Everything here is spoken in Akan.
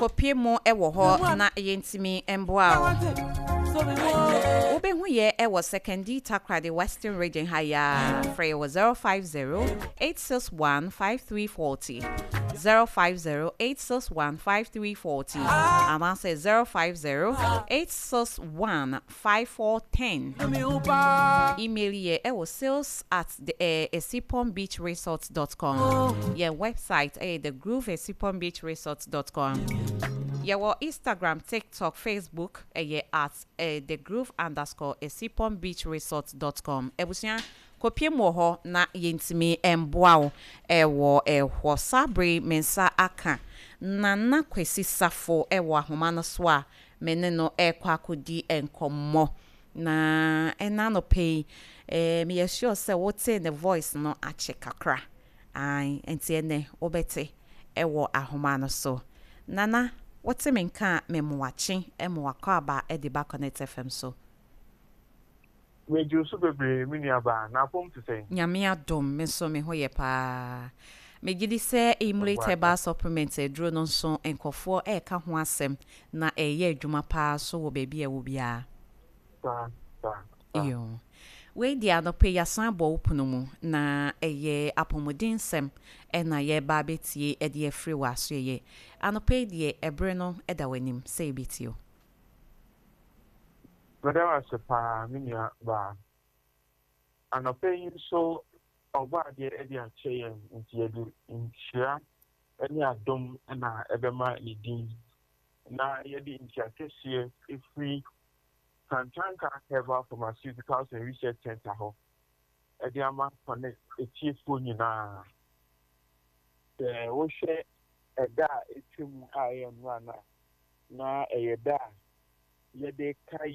kopie mo ewo ho na yentimi emboa Ube huye ewo secondi Takrade Western Region haya free was 050-861-5340 050-861-5340 and I say 050-861-5410 email ye ewo sales at the esiponbeachresorts.com yeah website the groove esiponbeachresorts.com Your Instagram, TikTok, Facebook, at thegroove_esiponbeachresorts.com. Ebusia, kopie mo ho na yentimi emboa ewo ehwo sabre mensa aka na kwesi safo ewo ahoma no so a mene no ekwa akodi enkommo na enano pay me assure say what in the voice no ache kakra ai enti ene obete ewo ahoma no so nana What's a menka memoachi emwakaba ediba connect FM so We do super mini aba na pom to say Nyame adom me so me hoye pa me gidi se emulate ba supplement edro no so enkofo e ka ho asem na eye adwuma pa so wo baby e wo bia yo we dia no pe yasan bo opuno mu na eye apomodin sem e na ye ba betie e de free wa so ye anope de ebre no e da wanim say betio whether as a pa mini ba anope so oba de e de ache nti e du ntia eni adom na ebema idin na ye di ntia kesie free Tantanka Herbal Pharmaceuticals and Research Center ho. Ediama connect a chief na wo hwe eda etwem aye no na e yeda ye de kai